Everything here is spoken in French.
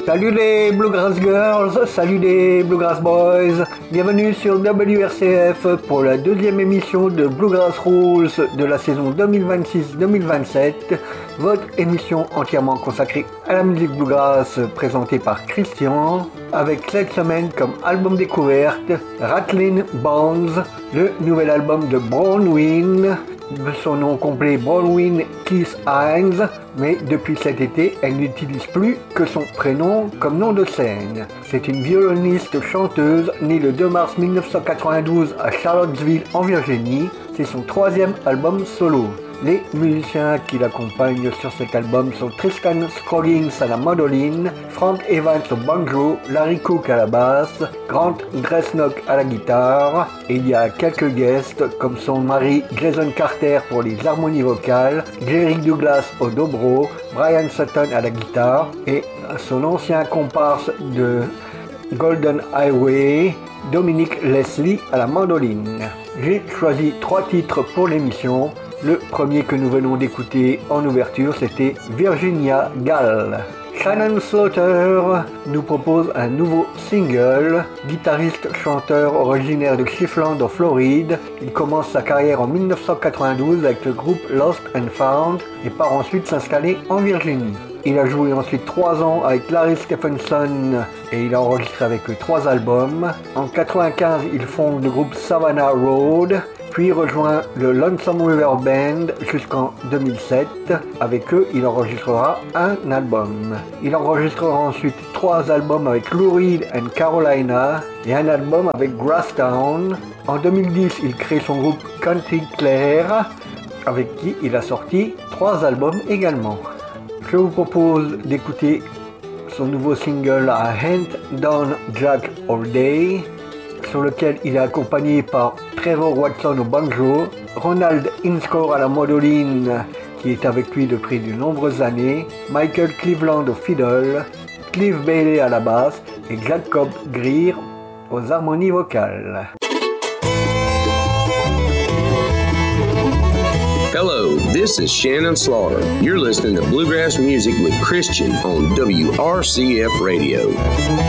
Salut les Bluegrass Girls, salut les Bluegrass Boys, bienvenue sur WRCF pour la deuxième émission de Bluegrass Rules de la saison 2026-2027, votre émission entièrement consacrée à la musique bluegrass présentée par Christian, avec cette semaine comme album découverte Rattlin' Bones, le nouvel album de Bronwyn. Son nom complet Bronwyn Keith Hines, mais depuis cet été, elle n'utilise plus que son prénom comme nom de scène. C'est une violoniste chanteuse née le 2 mars 1992 à Charlottesville en Virginie. C'est son troisième album solo. Les musiciens qui l'accompagnent sur cet album sont Tristan Scroggins à la mandoline, Frank Evans au banjo, Larry Cook à la basse, Grant Dresnock à la guitare, et il y a quelques guests comme son mari Jason Carter pour les harmonies vocales, Jerry Douglas au dobro, Brian Sutton à la guitare et son ancien comparse de Golden Highway, Dominic Leslie à la mandoline. J'ai choisi 3 titres pour l'émission. Le premier que nous venons d'écouter en ouverture, c'était Virginia Gall. Shannon Slaughter nous propose un nouveau single. Guitariste-chanteur originaire de Cleveland en Floride, il commence sa carrière en 1992 avec le groupe Lost and Found et part ensuite s'installer en Virginie. Il a joué ensuite 3 ans avec Larry Stephenson et il a enregistré avec eux 3 albums. En 1995, il fonde le groupe Savannah Road, puis rejoint le Lonesome River Band jusqu'en 2007. Avec eux, il enregistrera un album. Il enregistrera ensuite 3 albums avec Lou Reed and Carolina et un album avec Grasstown. En 2010, il crée son groupe Country Claire, avec qui il a sorti 3 albums également. Je vous propose d'écouter son nouveau single à Hand Down Jack All Day, sur lequel il est accompagné par Trevor Watson au banjo, Ronald Inscore à la mandoline, qui est avec lui depuis de nombreuses années, Michael Cleveland au fiddle, Cliff Bailey à la basse et Jacob Greer aux harmonies vocales. Hello, this is Shannon Slaughter. You're listening to Bluegrass Music with Christian on WRCF Radio.